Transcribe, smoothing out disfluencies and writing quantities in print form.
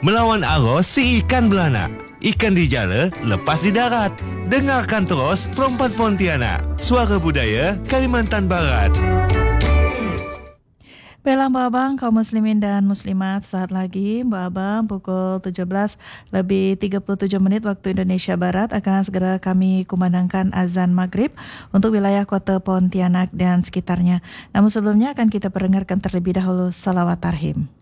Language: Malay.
Melawan arus si ikan beranak. Ikan dijala, lepas di darat. Dengarkan terus Perempuan Pontianak. Suara Budaya Kalimantan Barat. Baiklah Mbak Abang, kaum muslimin dan muslimat, saat lagi Mbak Abang pukul 17 lebih 37 menit waktu Indonesia Barat akan segera kami kumandangkan azan maghrib untuk wilayah kota Pontianak dan sekitarnya. Namun sebelumnya akan kita perdengarkan terlebih dahulu salawat tarhim.